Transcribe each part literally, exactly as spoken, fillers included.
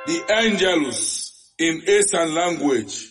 The Angelus in Eastern language.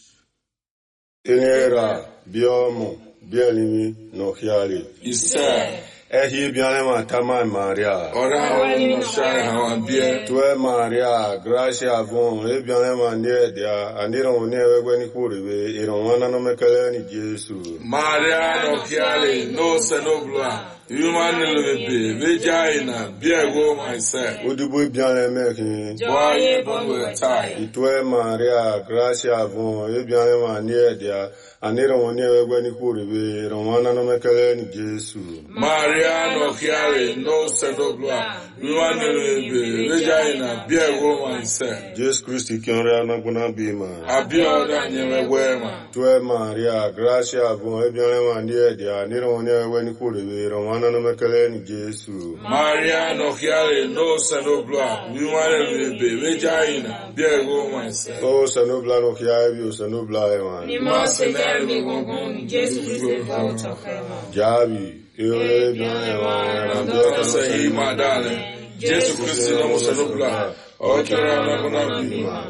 Tenera, biomo, bielimi, no hiali. Isa. Ehi bianema tama Maria. Ora wani shai hawan bie. Tue Maria, gracia von, e bianema niedia, andira one wewe ni kuribe, ironwana no mekele ni Jesu. Maria no hiali, no senobla. Human lebe, vagina, biego myself. Udubu bianema ki. Boye bongo tai. Tue Maria, gracia von, e bianema niedia, andira one wewe ni kuribe, ironwana no mekele ni Jesu. Maria no hiali, no senobla. Human lebe, vagina, biego myself. Jesus Christ kianra na kuna bima. Abioda nyewe wema. Tue Maria, gracia von, e bianema niedia, andira one wewe ni kuribe, ironwana no mekele ni Jesu. Maria no hiali, no senobla. Human lebe, vagina, biego myself. Oh, sanobla no kiabi, o sanobla ewan. Ni mo senere mi gongon, Jesu Christ volta fema. Jabi, ewe bian ewan, Ramdota sahi madale. Jesu Christi no senobla. Okera na kuna bima.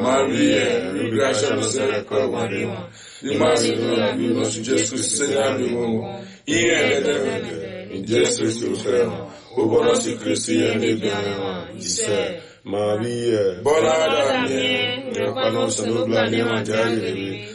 Maria, gracia no sere kwa marima. Ni masi na bima, Jesu Christi na bima. Iye de in Jesu Christi ufema. Ubona si Christi ende bian ewan. Ise. Maria, Bola da Nepano sanobla ni manjari lebi.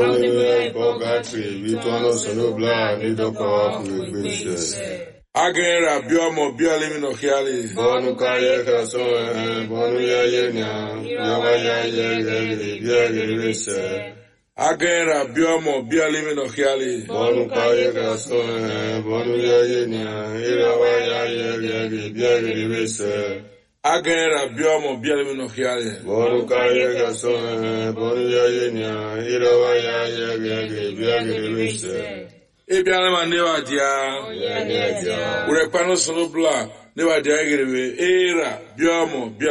Awe bogatri, vituano sanobla ni doko kuegbese. Agera biomo bialimi no hiali. Bonu kaye krason, bonu ya yenya, yawa ya yegeli, biagelese. Agera biomo bialimi no hiali. Bonu kaye krason, bonu ya yenya, yawa ya yegeli, biagelese. Agera biomo bialimi no hiali. Bonu kaye krason, bonu ya yenya, yawa ya yegeli, biagelese. Ebialema newa dia. Urepano sonobla newa dia egerebe era biomo bialimi.